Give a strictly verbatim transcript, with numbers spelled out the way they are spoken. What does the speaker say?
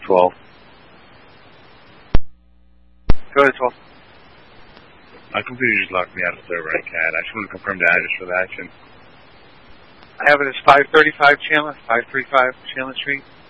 twelve. Go ahead, twelve. My computer just locked me out of the server. I can't. I just want to confirm the address for the action. I have it as five thirty-five Chandler, five thirty-five Chandler Street.